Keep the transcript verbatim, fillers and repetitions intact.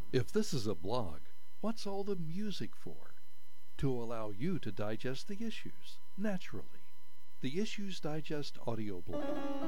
If this is a blog, what's all the music for? To allow you to digest the issues, naturally. The Issues Digest audio blog.